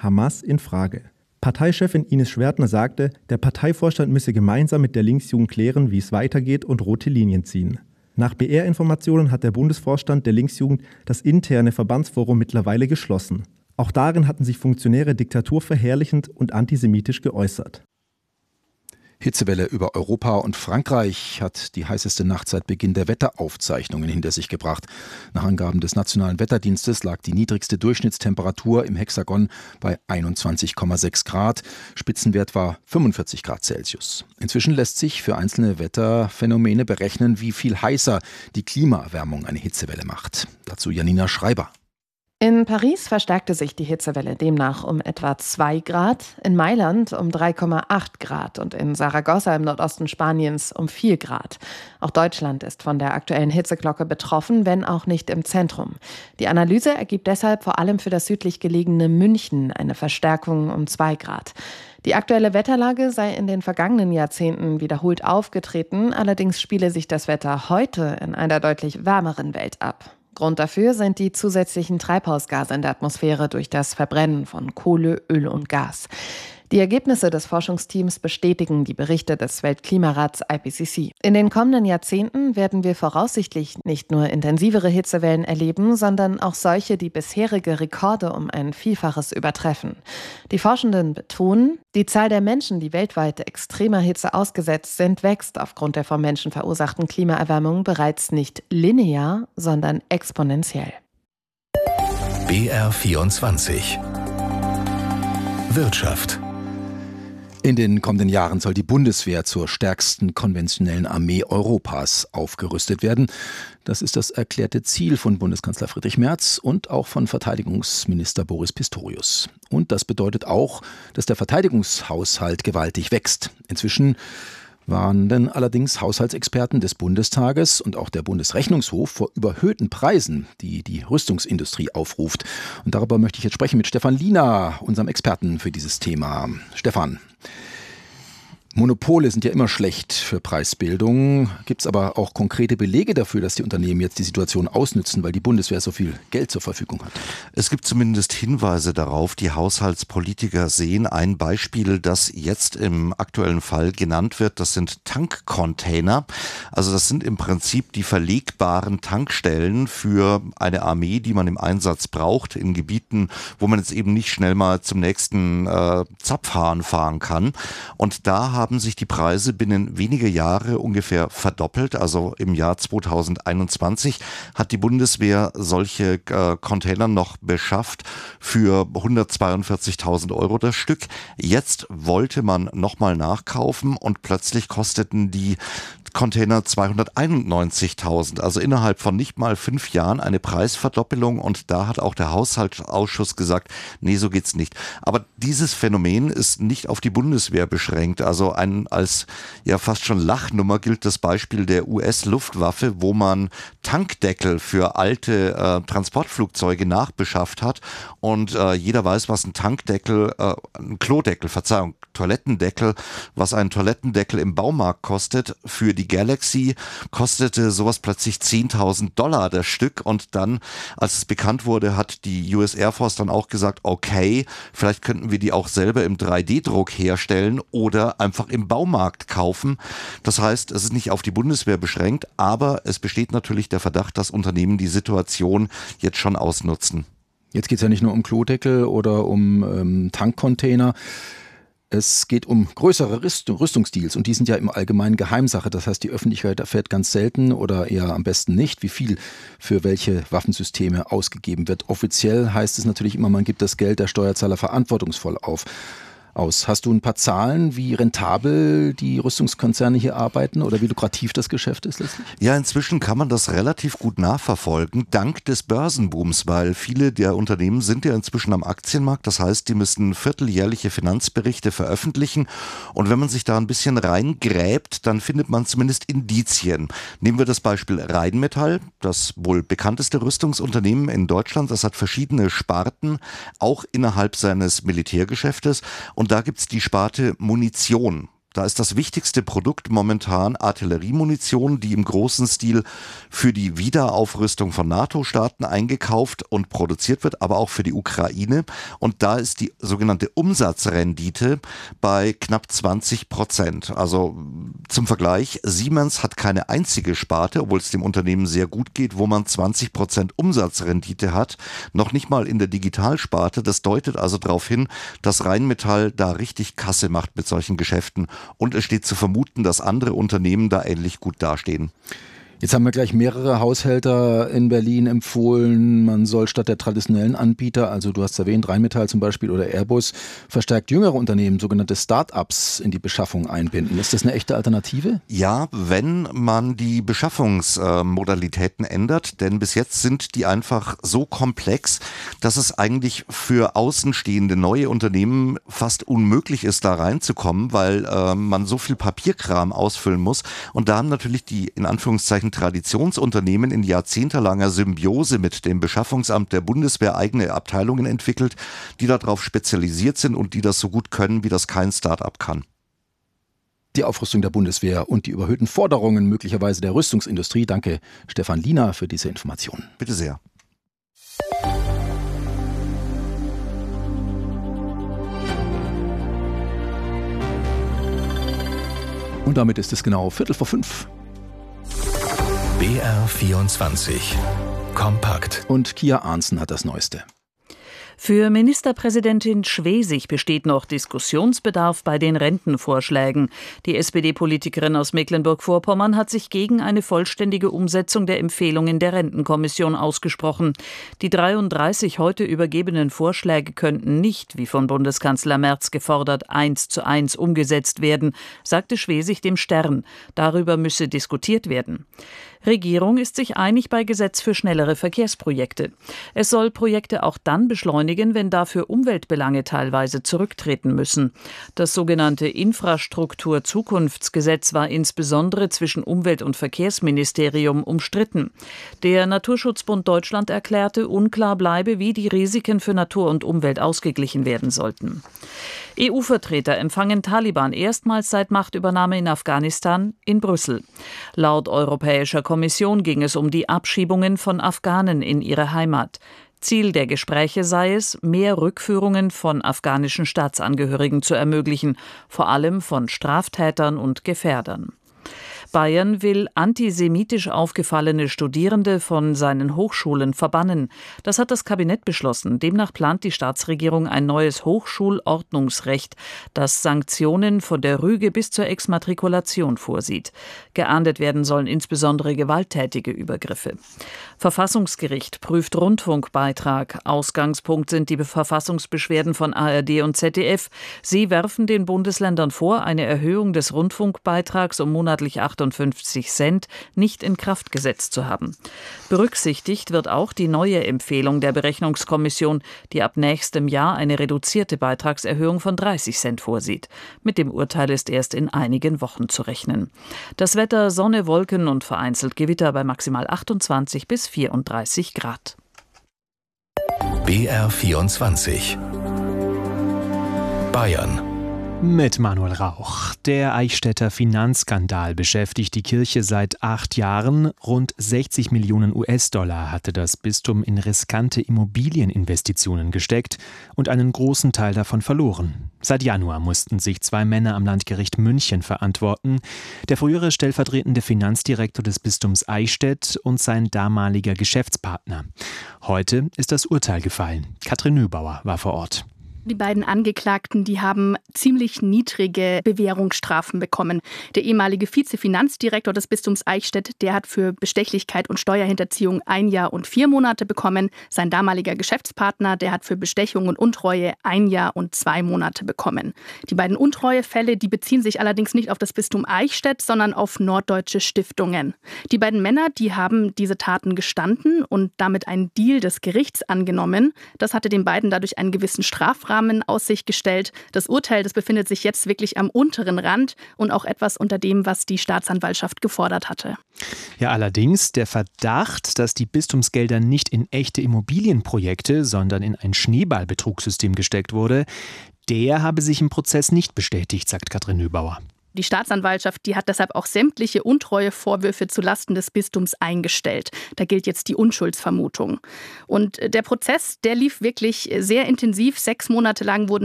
Hamas in Frage. Parteichefin Ines Schwertner sagte, der Parteivorstand müsse gemeinsam mit der Linksjugend klären, wie es weitergeht und rote Linien ziehen. Nach BR-Informationen hat der Bundesvorstand der Linksjugend das interne Verbandsforum mittlerweile geschlossen. Auch darin hatten sich Funktionäre diktaturverherrlichend und antisemitisch geäußert. Hitzewelle über Europa und Frankreich hat die heißeste Nacht seit Beginn der Wetteraufzeichnungen hinter sich gebracht. Nach Angaben des Nationalen Wetterdienstes lag die niedrigste Durchschnittstemperatur im Hexagon bei 21,6 Grad. Spitzenwert war 45 Grad Celsius. Inzwischen lässt sich für einzelne Wetterphänomene berechnen, wie viel heißer die Klimaerwärmung eine Hitzewelle macht. Dazu Janina Schreiber. In Paris verstärkte sich die Hitzewelle demnach um etwa 2 Grad, in Mailand um 3,8 Grad und in Saragossa im Nordosten Spaniens um 4 Grad. Auch Deutschland ist von der aktuellen Hitzeglocke betroffen, wenn auch nicht im Zentrum. Die Analyse ergibt deshalb vor allem für das südlich gelegene München eine Verstärkung um 2 Grad. Die aktuelle Wetterlage sei in den vergangenen Jahrzehnten wiederholt aufgetreten, allerdings spiele sich das Wetter heute in einer deutlich wärmeren Welt ab. Grund dafür sind die zusätzlichen Treibhausgase in der Atmosphäre durch das Verbrennen von Kohle, Öl und Gas. Die Ergebnisse des Forschungsteams bestätigen die Berichte des Weltklimarats IPCC. In den kommenden Jahrzehnten werden wir voraussichtlich nicht nur intensivere Hitzewellen erleben, sondern auch solche, die bisherige Rekorde um ein Vielfaches übertreffen. Die Forschenden betonen, die Zahl der Menschen, die weltweit extremer Hitze ausgesetzt sind, wächst aufgrund der vom Menschen verursachten Klimaerwärmung bereits nicht linear, sondern exponentiell. BR24 Wirtschaft. In den kommenden Jahren soll die Bundeswehr zur stärksten konventionellen Armee Europas aufgerüstet werden. Das ist das erklärte Ziel von Bundeskanzler Friedrich Merz und auch von Verteidigungsminister Boris Pistorius. Und das bedeutet auch, dass der Verteidigungshaushalt gewaltig wächst. Inzwischen warnen allerdings Haushaltsexperten des Bundestages und auch der Bundesrechnungshof vor überhöhten Preisen, die die Rüstungsindustrie aufruft. Und darüber möchte ich jetzt sprechen mit Stefan Liener, unserem Experten für dieses Thema. Stefan, Monopole sind ja immer schlecht für Preisbildung. Gibt es aber auch konkrete Belege dafür, dass die Unternehmen jetzt die Situation ausnützen, weil die Bundeswehr so viel Geld zur Verfügung hat? Es gibt zumindest Hinweise darauf. Die Haushaltspolitiker sehen ein Beispiel, das jetzt im aktuellen Fall genannt wird. Das sind Tankcontainer. Also das sind im Prinzip die verlegbaren Tankstellen für eine Armee, die man im Einsatz braucht, in Gebieten, wo man jetzt eben nicht schnell mal zum nächsten Zapfhahn fahren kann. Und da haben sich die Preise binnen weniger Jahre ungefähr verdoppelt. Also im Jahr 2021 hat die Bundeswehr solche Container noch beschafft für 142.000 Euro das Stück. Jetzt wollte man nochmal nachkaufen und plötzlich kosteten die Container 291.000, also innerhalb von nicht mal 5 Jahren eine Preisverdoppelung, und da hat auch der Haushaltsausschuss gesagt, nee, so geht's nicht. Aber dieses Phänomen ist nicht auf die Bundeswehr beschränkt, also als ja fast schon Lachnummer gilt das Beispiel der US-Luftwaffe, wo man Tankdeckel für alte Transportflugzeuge nachbeschafft hat, und jeder weiß, was ein Toilettendeckel, was ein Toilettendeckel im Baumarkt kostet. Für die Galaxy kostete sowas plötzlich $10.000 das Stück, und dann, als es bekannt wurde, hat die US Air Force dann auch gesagt, okay, vielleicht könnten wir die auch selber im 3D-Druck herstellen oder einfach im Baumarkt kaufen. Das heißt, es ist nicht auf die Bundeswehr beschränkt, aber es besteht natürlich der Verdacht, dass Unternehmen die Situation jetzt schon ausnutzen. Jetzt geht es ja nicht nur um Klodeckel oder um Tankcontainer. Es geht um größere Rüstungsdeals, und die sind ja im Allgemeinen Geheimsache. Das heißt, die Öffentlichkeit erfährt ganz selten oder eher am besten nicht, wie viel für welche Waffensysteme ausgegeben wird. Offiziell heißt es natürlich immer, man gibt das Geld der Steuerzahler verantwortungsvoll aus. Hast du ein paar Zahlen, wie rentabel die Rüstungskonzerne hier arbeiten oder wie lukrativ das Geschäft ist letztlich? Ja, inzwischen kann man das relativ gut nachverfolgen, dank des Börsenbooms, weil viele der Unternehmen sind ja inzwischen am Aktienmarkt. Das heißt, die müssen vierteljährliche Finanzberichte veröffentlichen, und wenn man sich da ein bisschen reingräbt, dann findet man zumindest Indizien. Nehmen wir das Beispiel Rheinmetall, das wohl bekannteste Rüstungsunternehmen in Deutschland. Das hat verschiedene Sparten, auch innerhalb seines Militärgeschäftes. Und da gibt's die Sparte Munition. Da ist das wichtigste Produkt momentan Artilleriemunition, die im großen Stil für die Wiederaufrüstung von NATO-Staaten eingekauft und produziert wird, aber auch für die Ukraine. Und da ist die sogenannte Umsatzrendite bei knapp 20%. Also zum Vergleich, Siemens hat keine einzige Sparte, obwohl es dem Unternehmen sehr gut geht, wo man 20% Umsatzrendite hat, noch nicht mal in der Digitalsparte. Das deutet also darauf hin, dass Rheinmetall da richtig Kasse macht mit solchen Geschäften. Und es steht zu vermuten, dass andere Unternehmen da ähnlich gut dastehen. Jetzt haben wir gleich mehrere Haushälter in Berlin empfohlen, man soll statt der traditionellen Anbieter, also du hast erwähnt, Rheinmetall zum Beispiel oder Airbus, verstärkt jüngere Unternehmen, sogenannte Start-ups, in die Beschaffung einbinden. Ist das eine echte Alternative? Ja, wenn man die Beschaffungsmodalitäten ändert, denn bis jetzt sind die einfach so komplex, dass es eigentlich für außenstehende neue Unternehmen fast unmöglich ist, da reinzukommen, weil man so viel Papierkram ausfüllen muss. Und da haben natürlich die, in Anführungszeichen, Traditionsunternehmen in jahrzehntelanger Symbiose mit dem Beschaffungsamt der Bundeswehr eigene Abteilungen entwickelt, die darauf spezialisiert sind und die das so gut können, wie das kein Start-up kann. Die Aufrüstung der Bundeswehr und die überhöhten Forderungen möglicherweise der Rüstungsindustrie. Danke, Stefan Liener, für diese Informationen. Bitte sehr. Und damit ist es genau 5:15. BR24 Kompakt. Und Kia Arntzen hat das Neueste. Für Ministerpräsidentin Schwesig besteht noch Diskussionsbedarf bei den Rentenvorschlägen. Die SPD-Politikerin aus Mecklenburg-Vorpommern hat sich gegen eine vollständige Umsetzung der Empfehlungen der Rentenkommission ausgesprochen. Die 33 heute übergebenen Vorschläge könnten nicht, wie von Bundeskanzler Merz gefordert, 1:1 umgesetzt werden, sagte Schwesig dem Stern. Darüber müsse diskutiert werden. Regierung ist sich einig bei Gesetz für schnellere Verkehrsprojekte. Es soll Projekte auch dann beschleunigen, wenn dafür Umweltbelange teilweise zurücktreten müssen. Das sogenannte Infrastruktur-Zukunftsgesetz war insbesondere zwischen Umwelt- und Verkehrsministerium umstritten. Der Naturschutzbund Deutschland erklärte, unklar bleibe, wie die Risiken für Natur und Umwelt ausgeglichen werden sollten. EU-Vertreter empfangen Taliban erstmals seit Machtübernahme in Afghanistan in Brüssel. Laut Europäischer Kommission ging es um die Abschiebungen von Afghanen in ihre Heimat. Ziel der Gespräche sei es, mehr Rückführungen von afghanischen Staatsangehörigen zu ermöglichen, vor allem von Straftätern und Gefährdern. Bayern will antisemitisch aufgefallene Studierende von seinen Hochschulen verbannen. Das hat das Kabinett beschlossen. Demnach plant die Staatsregierung ein neues Hochschulordnungsrecht, das Sanktionen von der Rüge bis zur Exmatrikulation vorsieht. Geahndet werden sollen insbesondere gewalttätige Übergriffe. Verfassungsgericht prüft Rundfunkbeitrag. Ausgangspunkt sind die Verfassungsbeschwerden von ARD und ZDF. Sie werfen den Bundesländern vor, eine Erhöhung des Rundfunkbeitrags um monatlich 58 Cent nicht in Kraft gesetzt zu haben. Berücksichtigt wird auch die neue Empfehlung der Berechnungskommission, die ab nächstem Jahr eine reduzierte Beitragserhöhung von 30 Cent vorsieht. Mit dem Urteil ist erst in einigen Wochen zu rechnen. Das Wetter: Sonne, Wolken und vereinzelt Gewitter bei maximal 28 bis 34 Grad. BR24 Bayern. Mit Manuel Rauch. Der Eichstätter Finanzskandal beschäftigt die Kirche seit 8 Jahren. Rund 60 Millionen US-Dollar hatte das Bistum in riskante Immobilieninvestitionen gesteckt und einen großen Teil davon verloren. Seit Januar mussten sich 2 Männer am Landgericht München verantworten. Der frühere stellvertretende Finanzdirektor des Bistums Eichstätt und sein damaliger Geschäftspartner. Heute ist das Urteil gefallen. Katrin Nöbauer war vor Ort. Die beiden Angeklagten, die haben ziemlich niedrige Bewährungsstrafen bekommen. Der ehemalige Vizefinanzdirektor des Bistums Eichstätt, der hat für Bestechlichkeit und Steuerhinterziehung 1 Jahr und 4 Monate bekommen. Sein damaliger Geschäftspartner, der hat für Bestechung und Untreue 1 Jahr und 2 Monate bekommen. Die beiden Untreuefälle, die beziehen sich allerdings nicht auf das Bistum Eichstätt, sondern auf norddeutsche Stiftungen. Die beiden Männer, die haben diese Taten gestanden und damit einen Deal des Gerichts angenommen. Das hatte den beiden dadurch einen gewissen Strafrahmen Aussicht gestellt. Das Urteil, das befindet sich jetzt wirklich am unteren Rand und auch etwas unter dem, was die Staatsanwaltschaft gefordert hatte. Ja, allerdings der Verdacht, dass die Bistumsgelder nicht in echte Immobilienprojekte, sondern in ein Schneeballbetrugssystem gesteckt wurde, der habe sich im Prozess nicht bestätigt, sagt Katrin Nöbauer. Die Staatsanwaltschaft, die hat deshalb auch sämtliche Untreuevorwürfe zulasten des Bistums eingestellt. Da gilt jetzt die Unschuldsvermutung. Und der Prozess, der lief wirklich sehr intensiv. 6 Monate lang wurden